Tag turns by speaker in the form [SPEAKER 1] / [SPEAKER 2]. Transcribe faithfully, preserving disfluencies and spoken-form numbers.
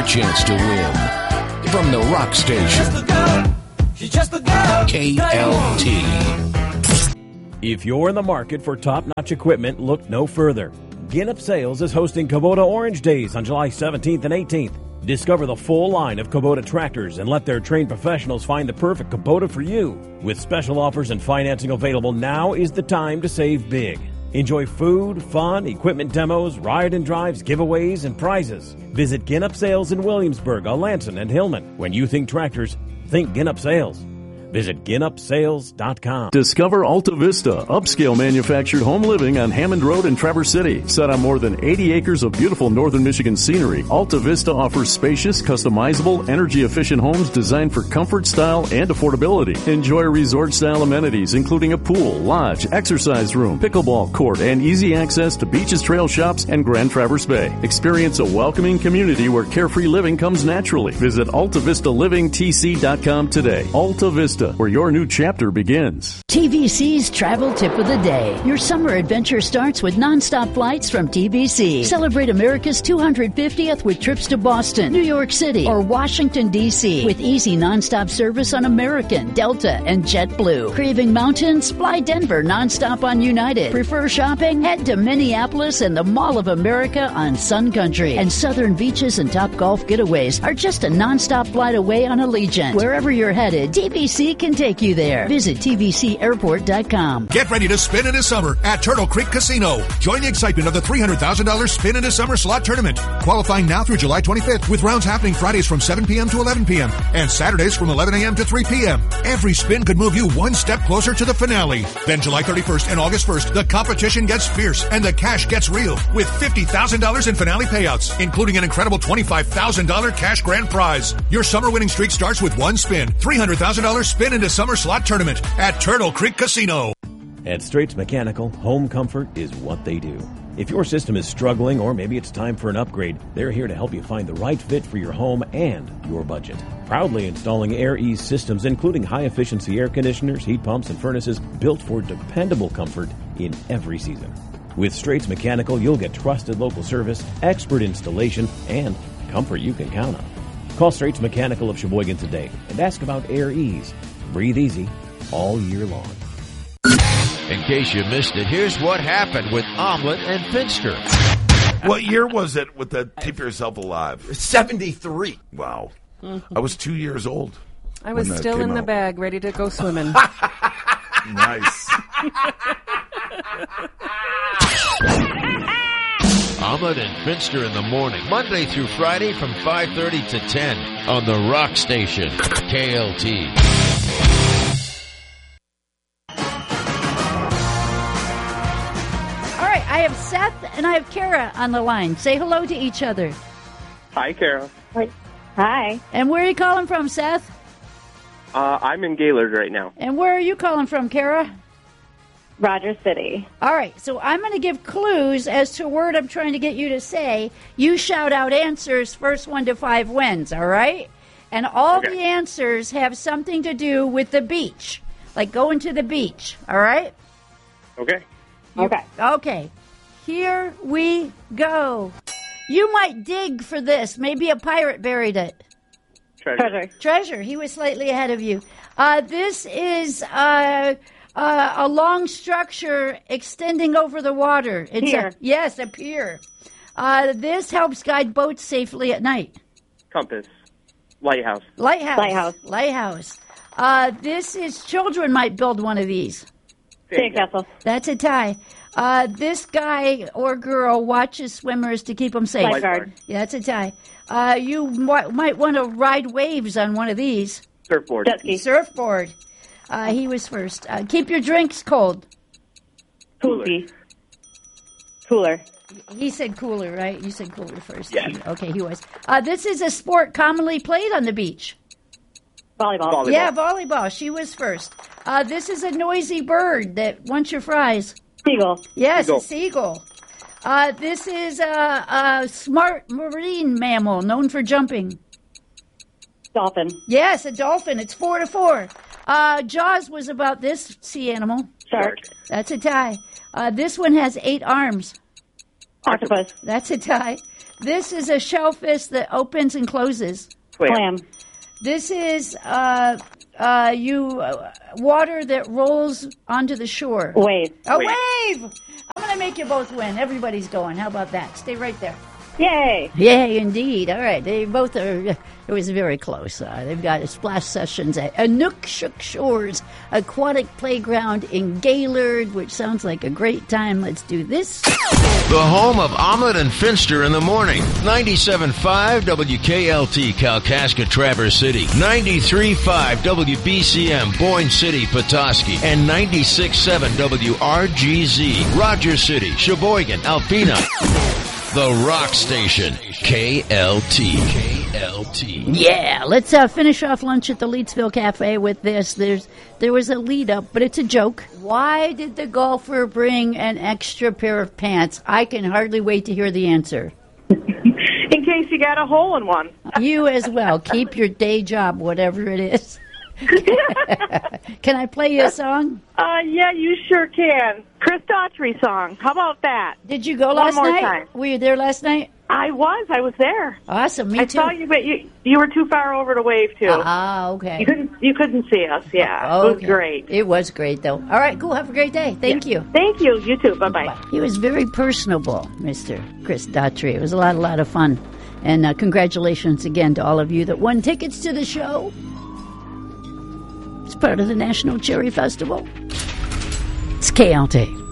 [SPEAKER 1] chance to win. From the rock station, K L T.
[SPEAKER 2] If you're in the market for top-notch equipment, look no further. Ginup Sales is hosting Kubota Orange Days on July seventeenth and eighteenth. Discover the full line of Kubota tractors and let their trained professionals find the perfect Kubota for you. With special offers and financing available, now is the time to save big. Enjoy food, fun, equipment demos, ride and drives, giveaways, and prizes. Visit Ginup Sales in Williamsburg, Alanson, and Hillman. When you think tractors, think Ginup Sales. Visit Ginup Sales dot com.
[SPEAKER 3] Discover Alta Vista, upscale manufactured home living on Hammond Road in Traverse City. Set on more than eighty acres of beautiful northern Michigan scenery, Alta Vista offers spacious, customizable, energy-efficient homes designed for comfort, style, and affordability. Enjoy resort-style amenities, including a pool, lodge, exercise room, pickleball court, and easy access to beaches, trail shops, and Grand Traverse Bay. Experience a welcoming community where carefree living comes naturally. Visit Alta Vista Living T C dot com today. Alta Vista, where your new chapter begins.
[SPEAKER 4] T V C's Travel Tip of the Day. Your summer adventure starts with nonstop flights from T V C. Celebrate America's two hundred fiftieth with trips to Boston, New York City, or Washington, D C with easy nonstop service on American, Delta, and JetBlue. Craving mountains? Fly Denver nonstop on United. Prefer shopping? Head to Minneapolis and the Mall of America on Sun Country. And southern beaches and top golf getaways are just a nonstop flight away on Allegiant. Wherever you're headed, T V C can take you there. Visit T V C airport dot com.
[SPEAKER 5] Get ready to spin into summer at Turtle Creek Casino. Join the excitement of the three hundred thousand dollars Spin into Summer slot tournament. Qualifying now through July twenty-fifth with rounds happening Fridays from seven p.m. to eleven p.m. and Saturdays from eleven a.m. to three p.m. Every spin could move you one step closer to the finale. Then July thirty-first and August first, the competition gets fierce and the cash gets real with fifty thousand dollars in finale payouts, including an incredible twenty-five thousand dollars cash grand prize. Your summer winning streak starts with one spin. three hundred thousand dollars Spin into Summer slot tournament at Turtle Creek Casino.
[SPEAKER 2] At Straits Mechanical, home comfort is what they do. If your system is struggling or maybe it's time for an upgrade, they're here to help you find the right fit for your home and your budget. Proudly installing Air Ease systems, including high-efficiency air conditioners, heat pumps, and furnaces built for dependable comfort in every season. With Straits Mechanical, you'll get trusted local service, expert installation, and comfort you can count on. Call Straits Mechanical of Sheboygan today and ask about Air Ease. Breathe easy all year long.
[SPEAKER 6] In case you missed it, here's what happened with Omelet and Finster.
[SPEAKER 7] What year was it with the Keep Yourself Alive?
[SPEAKER 8] seventy-three.
[SPEAKER 7] Wow. Mm-hmm. I was two years old.
[SPEAKER 9] I was still in the out. bag, ready to go swimming.
[SPEAKER 7] Nice.
[SPEAKER 6] Omelet and Finster in the morning, Monday through Friday from five thirty to ten on the Rock Station, K L T.
[SPEAKER 4] All right, I have Seth and I have Kara on the line. Say hello to each other.
[SPEAKER 10] Hi, Kara.
[SPEAKER 11] Hi. Hi.
[SPEAKER 4] And where are you calling from, Seth?
[SPEAKER 10] Uh, I'm in Gaylord right now.
[SPEAKER 4] And where are you calling from, Kara?
[SPEAKER 11] Rogers City.
[SPEAKER 4] All right, so I'm going to give clues as to a word I'm trying to get you to say. You shout out answers, first one to five wins, all right? And all okay. the answers have something to do with the beach, like going to the beach, all right?
[SPEAKER 10] Okay.
[SPEAKER 4] You,
[SPEAKER 11] okay.
[SPEAKER 4] Okay. Here we go. You might dig for this. Maybe a pirate buried it.
[SPEAKER 10] Treasure.
[SPEAKER 11] Treasure.
[SPEAKER 4] Treasure. He was slightly ahead of you. Uh, this is... Uh, Uh, a long structure extending over the water. It's
[SPEAKER 11] pier.
[SPEAKER 4] A, yes, a pier. Uh, this helps guide boats safely at night.
[SPEAKER 10] Compass. Lighthouse.
[SPEAKER 4] Lighthouse.
[SPEAKER 11] Lighthouse.
[SPEAKER 4] Lighthouse. Uh, this is, children might build one of these.
[SPEAKER 11] Sandcastle.
[SPEAKER 4] That's a tie. Uh, this guy or girl watches swimmers to keep them safe.
[SPEAKER 11] Lifeguard.
[SPEAKER 4] Yeah, that's a tie. Uh, you m- might want to ride waves on one of these.
[SPEAKER 10] Surfboard.
[SPEAKER 11] Jet ski.
[SPEAKER 4] Surfboard. Uh, he was first. Uh, keep your drinks cold.
[SPEAKER 11] Cooler. Cooler.
[SPEAKER 4] He said cooler, right? You said cooler first.
[SPEAKER 10] Yes.
[SPEAKER 4] Okay, he was. Uh, this is a sport commonly played on the beach.
[SPEAKER 11] Volleyball.
[SPEAKER 10] Volleyball.
[SPEAKER 4] Yeah, volleyball. She was first. Uh, this is a noisy bird that wants your fries.
[SPEAKER 11] Seagull.
[SPEAKER 4] Yes,
[SPEAKER 10] Seagull.
[SPEAKER 4] a seagull. Uh, this is a, a smart marine mammal known for jumping.
[SPEAKER 11] Dolphin.
[SPEAKER 4] Yes, a dolphin. It's four to four. Uh, Jaws was about this sea animal.
[SPEAKER 11] Shark.
[SPEAKER 4] That's a tie. Uh, this one has eight arms.
[SPEAKER 11] Octopus.
[SPEAKER 4] That's a tie. This is a shellfish that opens and closes.
[SPEAKER 11] Clam.
[SPEAKER 4] This is uh, uh, you uh, water that rolls onto the shore.
[SPEAKER 11] Wave.
[SPEAKER 4] A wave. I'm going to make you both win. Everybody's going. How about that? Stay right there.
[SPEAKER 11] Yay.
[SPEAKER 4] Yay, indeed. All right. They both are, it was very close. Uh, they've got splash sessions at Inukshuk Shores Aquatic Playground in Gaylord, which sounds like a great time. Let's do this.
[SPEAKER 6] The home of Omelet and Finster in the morning. ninety-seven point five W K L T, Kalkaska, Traverse City. ninety-three point five W B C M, Boyne City, Petoskey. And ninety-six point seven W R G Z, Rogers City, Sheboygan, Alpena. The Rock Station, K L T. K L T.
[SPEAKER 4] Yeah, let's uh, finish off lunch at the Leedsville Cafe with this. There's There was a lead up, but it's a joke. Why did the golfer bring an extra pair of pants? I can hardly wait to hear the answer.
[SPEAKER 8] In case you got a hole in one.
[SPEAKER 4] You as well. Keep your day job, whatever it is. Can I play you a song?
[SPEAKER 8] Uh, yeah, you sure can. Chris Daughtry song. How about that?
[SPEAKER 4] Did you go
[SPEAKER 8] One
[SPEAKER 4] last
[SPEAKER 8] more
[SPEAKER 4] night?
[SPEAKER 8] time.
[SPEAKER 4] Were you there last night?
[SPEAKER 8] I was. I was there.
[SPEAKER 4] Awesome. Me
[SPEAKER 8] I
[SPEAKER 4] too.
[SPEAKER 8] saw you, but you you were too far over to wave too.
[SPEAKER 4] Ah, okay.
[SPEAKER 8] You couldn't you couldn't see us. Yeah,
[SPEAKER 4] Oh,
[SPEAKER 8] it was great.
[SPEAKER 4] It was great, though. All right, cool. Have a great day. Thank
[SPEAKER 8] Yeah.
[SPEAKER 4] you.
[SPEAKER 8] Thank you. You too. Bye bye.
[SPEAKER 4] He was very personable, Mister Chris Daughtry. It was a lot, a lot of fun. And uh, congratulations again to all of you that won tickets to the show. It's part of the National Cherry Festival. It's K L T.